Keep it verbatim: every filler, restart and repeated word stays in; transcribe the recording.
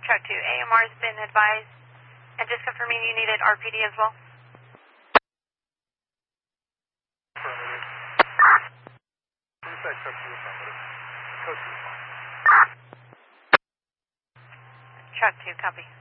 Truck two, A M R has been advised, and just confirming you needed R P D as well? Inside Truck two affirmative. Code two. Truck two, copy.